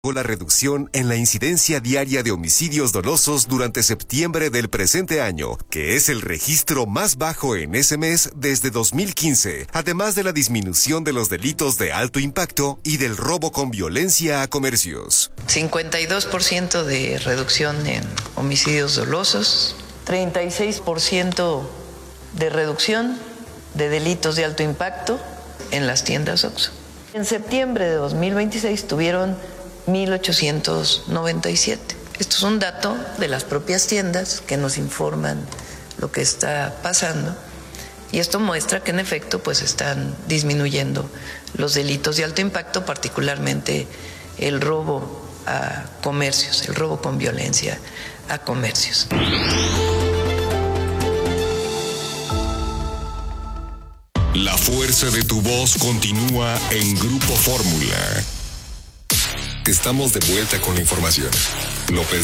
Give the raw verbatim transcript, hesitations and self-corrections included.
La reducción en la incidencia diaria de homicidios dolosos durante septiembre del presente año, que es el registro más bajo en ese mes desde dos mil quince, además de la disminución de los delitos de alto impacto y del robo con violencia a comercios. cincuenta y dos por ciento de reducción en homicidios dolosos, treinta y seis por ciento de reducción de delitos de alto impacto en las tiendas Oxxo. En septiembre de dos mil veintiséis tuvieron mil ochocientos noventa y siete. Esto es un dato de las propias tiendas que nos informan lo que está pasando y esto muestra que en efecto pues están disminuyendo los delitos de alto impacto, particularmente el robo a comercios, el robo con violencia a comercios. La fuerza de tu voz continúa en Grupo Fórmula. Estamos de vuelta con la información. López